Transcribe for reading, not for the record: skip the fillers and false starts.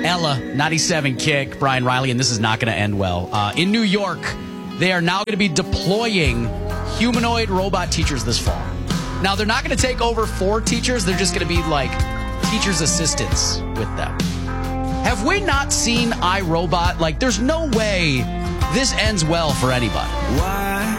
Ella, 97 Kick, Brian Riley, and this is not going to end well. In New York, they are now going to be deploying humanoid robot teachers this fall. Now, they're not going to take over 4 teachers. They're just going to be like teachers' assistants with them. Have we not seen iRobot? Like, there's no way this ends well for anybody. Why